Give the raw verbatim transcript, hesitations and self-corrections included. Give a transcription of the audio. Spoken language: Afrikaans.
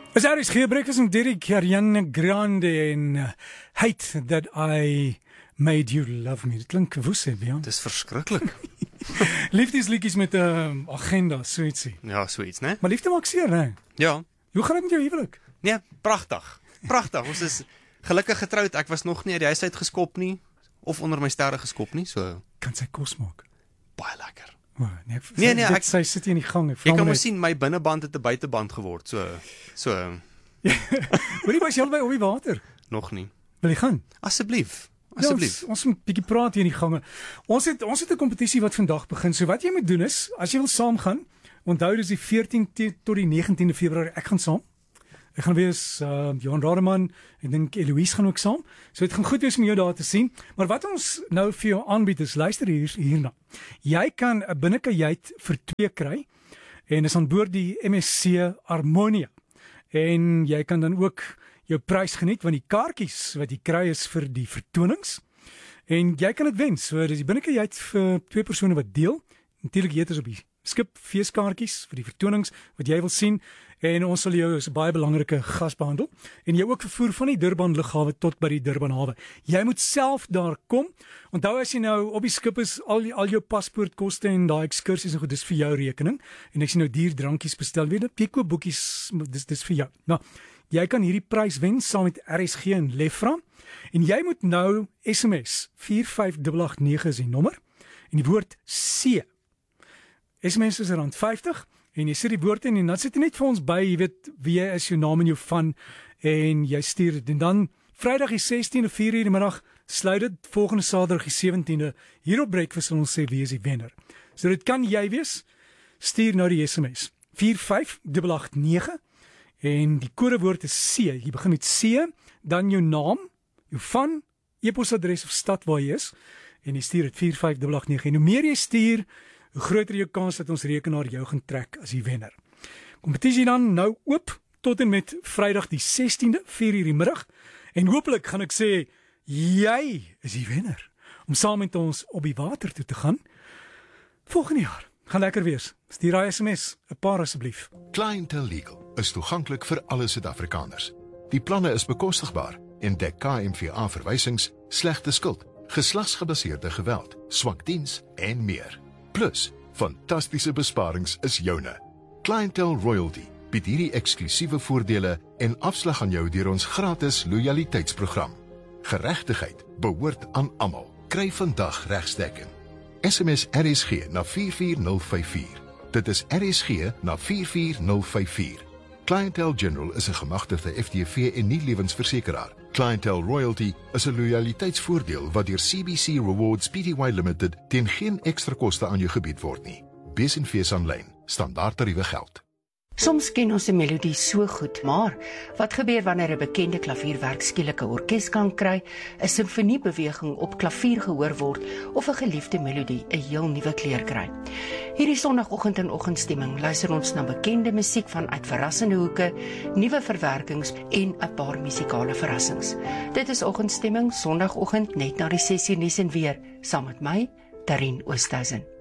As daar is Breakfast en Derek, Ariana Grande en uh, Hate That I Made You Love Me. Dit klink woes, hè, Bian? Het is verskriklik. Liefdesliedjies met 'n uh, agenda, soetsie. Ja, soets, né? Maar liefde maak seer, né? Ja. Hoe gaan dit met jou huwelik? Nee, pragtig. Pragtig. Ons is gelukkig getroud. Ek was nog nie uit die huis uit geskop nie of onder my sterre geskop nie, so Kan sy kos maak? baie lekker. Oh, nee, ek, Nee, nee, dit, ek- sy sit hier in die gang. Jy kan mos sien my binneband het 'n buiteband geword, so so Hoorie, was jy al by op die water? nog nie. Wil jy gaan? Asseblief. Ja, Asseblief. ons, ons moet 'n bietjie praat hier in die gange. Ons het ons het 'n kompetisie wat vandag begin. So wat jy moet doen is, as jy wil saamgaan, onthou dis die veertiende tot die negentiende Februarie. Ek gaan saam. Ek gaan wees uh, Johan Rademan, ek dink Eloise gaan ook saam. So dit gaan goed wees om jou daar te sien. Maar wat ons nou vir jou aanbied is, luister hier hierna. Jy kan 'n binnekajuit vir twee kry en is aan boord die M S C Harmonia. En jy kan dan ook jou prys geniet, want die kaartjies wat jy kry is vir die vertonings. En jy kan dit wen. So dis die binnekajuit vir twee persone wat deel. Natuurlik jy het is op die skip feeskaartjies vir die vertonings wat jy wil sien. En ons sal jou as 'n baie belangrike gas behandel. En jy ook vervoer van die Durban lughawe tot by die Durban hawe. Jy moet self daar kom. Onthou as jy nou op die skip is, al die, al jou paspoortkoste en daai ekskursies en goed, dis vir jou rekening. En as jy nou duur drankies bestel, weet jy, jy koop boekies, dis dis vir jou. Nou, jy kan hierdie prys wen saam met R S G en Lefra. En jy moet nou S M S vier vyf agt agt nege is die nommer en die woord C. S M S is rand vyftig. En jy sit die woord in en dan sit jy net vir ons by, jy weet wie jy is, jou naam en jou van en jy stuur dit. En dan Vrydag die sestiende vier uur die middag sluit dit, volgende Saterdag die sewentiende hier op Breakfast sal ons sê wie is die wenner. So dit kan jy wees. Stuur nou die S M S vier vyf agt agt nege en die kodewoord is C. Jy begin met C, dan jou naam, jou van, e-posadres of stad waar jy is en jy stuur dit vier vyf agt agt nege en hoe meer jy stuur, hoe groter jou kans dat ons rekenaar jou gaan trek as die wenner. Kompetisie dan nou oop tot en met Vrydag die sestiende vier uur die middag en hopelik gaan ek sê jy is die wenner om saam met ons op die water toe te gaan volgende jaar. Gaan lekker wees. Stuur daai S M S 'n paar asseblief. Clientele Legal is toeganklik vir alle Suid-Afrikaners. Die planne is bekostigbaar en dek K M V A verwysings, slegte skuld, geslagsgebaseerde geweld, swak diens en meer. Plus, fantastiese besparings is joune. Clientele Royalty bied hierdie eksklusiewe voordele en afslag aan jou deur ons gratis lojaliteitsprogram. Geregtigheid behoort aan almal. Kry vandag regsdekking. S M S R S G na vier vier nul vyf vier. Dit is R S G na vier vier nul vyf vier. Clientele General is 'n gemagtigde F D V en nie lewensversekeraar. Clientele Royalty is 'n lojaliteitsvoordeel wat deur C B C Rewards Pty Limited teen geen ekstra koste aan jou gebied word nie. Wees en fees aanlyn. Standaard tariewe geld. Soms ken ons 'n melodie so goed, maar wat gebeur wanneer 'n bekende klavierwerk skielik 'n orkes kan kry, 'n simfoniebeweging op klavier gehoor word of 'n geliefde melodie 'n heel nuwe kleur kry? Hierdie Sondagoggend in Oggendstemming luister ons na bekende musiek vanuit verrassende hoeke, nuwe verwerkings en 'n paar musikale verrassings. Dit is Oggendstemming Sondagoggend net na die ses uur nuus en weer, saam met my, Darien Oosthuizen.